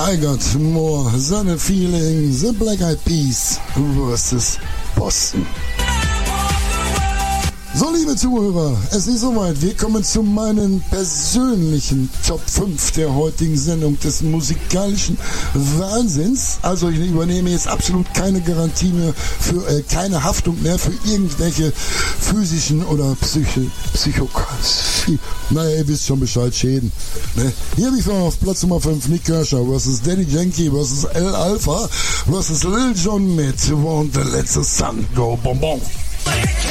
I Got More Than a Feeling, The Black Eyed Peas versus Boston. So, liebe Zuhörer, es ist soweit. Wir kommen zu meinen persönlichen Top 5 der heutigen Sendung des musikalischen Wahnsinns. Also ich übernehme jetzt absolut keine Garantie mehr für, keine Haftung mehr für irgendwelche physischen oder naja, ihr wisst schon Bescheid, Schäden. Ne? Hier habe ich auf Platz Nummer 5 Nick Kershaw versus Daddy Yankee versus El Alpha versus Lil Jon mit Won't Let the Sun Go Bonbon.